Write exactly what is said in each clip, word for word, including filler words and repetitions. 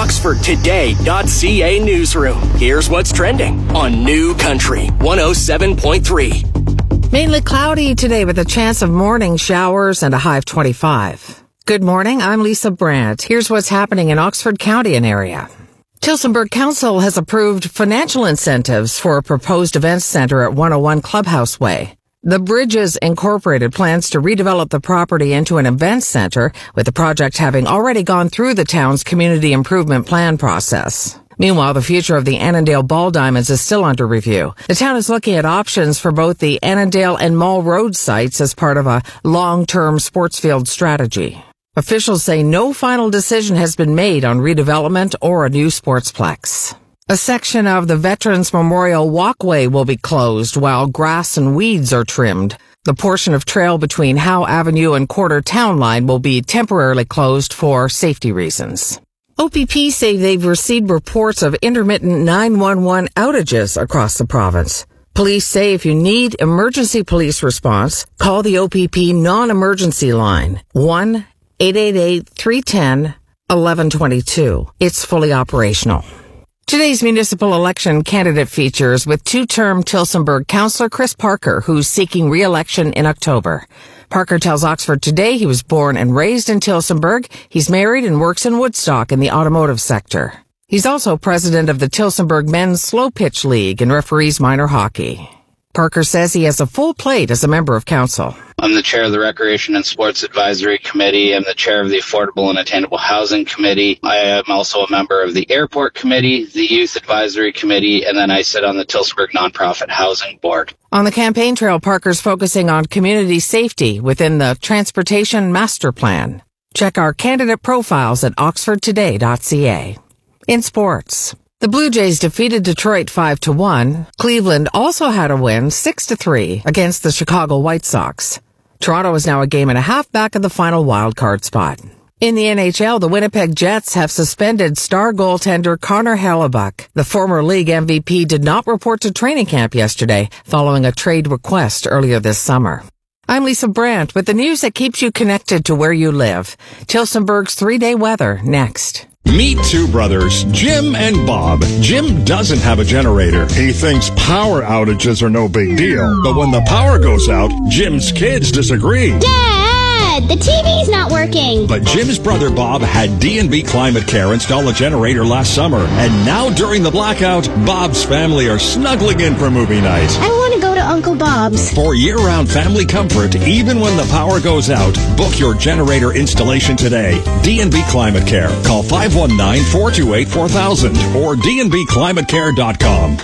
Oxford Today dot C A newsroom. Here's what's trending on New Country one oh seven point three. Mainly cloudy today with a chance of morning showers and a high of twenty-five. Good morning, I'm Lisa Brandt. Here's what's happening in Oxford County and area. Tillsonburg Council has approved financial incentives for a proposed events center at one oh one Clubhouse Way. The Bridges Incorporated plans to redevelop the property into an events center, with the project having already gone through the town's community improvement plan process. Meanwhile, the future of the Annandale Ball Diamonds is still under review. The town is looking at options for both the Annandale and Mall Road sites as part of a long-term sports field strategy. Officials say no final decision has been made on redevelopment or a new sportsplex. A section of the Veterans Memorial Walkway will be closed while grass and weeds are trimmed. The portion of trail between Howe Avenue and Quarter Town Line will be temporarily closed for safety reasons. O P P say they've received reports of intermittent nine one one outages across the province. Police say if you need emergency police response, call the O P P non-emergency line, one eight eight eight, three one zero, one one two two. It's fully operational. Today's municipal election candidate features with two-term Tillsonburg councillor Chris Parker, who's seeking re-election in October. Parker tells Oxford Today he was born and raised in Tillsonburg. He's married and works in Woodstock in the automotive sector. He's also president of the Tillsonburg Men's Slow Pitch League and referees minor hockey. Parker says he has a full plate as a member of council. I'm the chair of the Recreation and Sports Advisory Committee. I'm the chair of the Affordable and Attainable Housing Committee. I am also a member of the Airport Committee, the Youth Advisory Committee, and then I sit on the Tillsonburg Nonprofit Housing Board. On the campaign trail, Parker's focusing on community safety within the Transportation Master Plan. Check our candidate profiles at oxford today dot c a. In sports, the Blue Jays defeated Detroit five to one. Cleveland also had a win six to three against the Chicago White Sox. Toronto is now a game and a half back of the final wild card spot. In the N H L, the Winnipeg Jets have suspended star goaltender Connor Hellebuyck. The former league M V P did not report to training camp yesterday following a trade request earlier this summer. I'm Lisa Brandt with the news that keeps you connected to where you live. Tillsonburg's three-day weather next. Meet two brothers, Jim and Bob. Jim doesn't have a generator. He thinks power outages are no big deal. But when the power goes out, Jim's kids disagree. Dad, the T V's not working. But Jim's brother Bob had D and B Climate Care install a generator last summer. And now during the blackout, Bob's family are snuggling in for movie night. I want to go to Uncle Bob's. For year-round family comfort, even when the power goes out, book your generator installation today. D and B Climate Care. Call five one nine, four two eight, four thousand or d n b climate care dot com.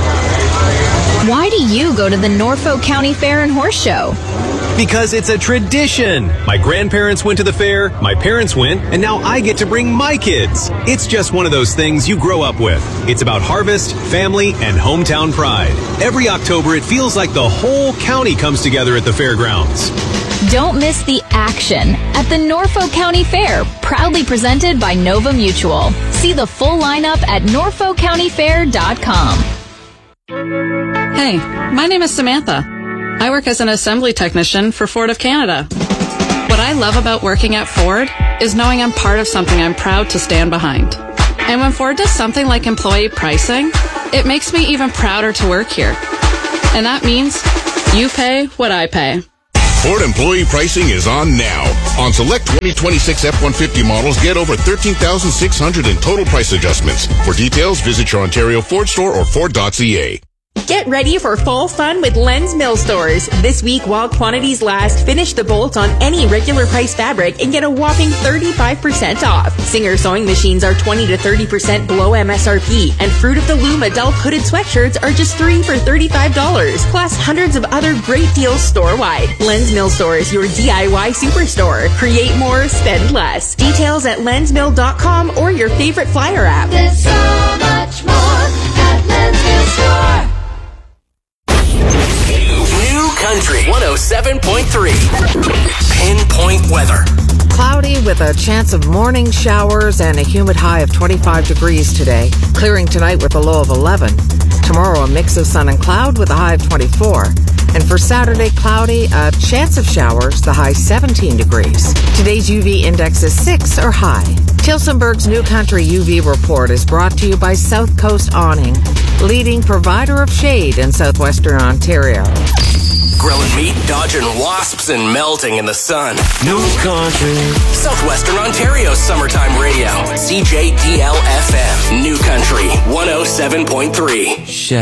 Why do you go to the Norfolk County Fair and Horse Show? Because it's a tradition. My grandparents went to the fair, my parents went, and now I get to bring my kids. It's just one of those things you grow up with. It's about harvest, family, and hometown pride. Every October, it feels like the whole county comes together at the fairgrounds. Don't miss the action at the Norfolk County Fair, proudly presented by Nova Mutual. See the full lineup at norfolk county fair dot com. Hey, my name is Samantha. I work as an assembly technician for Ford of Canada. What I love about working at Ford is knowing I'm part of something I'm proud to stand behind. And when Ford does something like employee pricing, it makes me even prouder to work here. And that means you pay what I pay. Ford employee pricing is on now. On select twenty twenty-six F one fifty models, get over thirteen thousand six hundred in total price adjustments. For details, visit your Ontario Ford store or ford dot c a. Get ready for fall fun with Len's Mill Stores. This week, while quantities last, finish the bolt on any regular price fabric and get a whopping thirty-five percent off. Singer sewing machines are twenty to thirty percent below M S R P, and Fruit of the Loom adult hooded sweatshirts are just three for thirty-five dollars, plus hundreds of other great deals store-wide. Len's Mill Stores, your D I Y superstore. Create more, spend less. Details at lens mill dot com or your favorite flyer app. There's so much more at Len's Mill Store. New Country one oh seven point three. Pinpoint weather. Cloudy with a chance of morning showers and a humid high of twenty-five degrees today. Clearing tonight with a low of eleven. Tomorrow a mix of sun and cloud with a high of twenty-four. And for Saturday, cloudy, a chance of showers, the high seventeen degrees. Today's U V index is six or high. Tilsonburg's New Country U V report is brought to you by South Coast Awning, leading provider of shade in southwestern Ontario. Grilling meat, dodging wasps, and melting in the sun. New Country. Southwestern Ontario's summertime radio. C J D L F M. New Country one oh seven point three.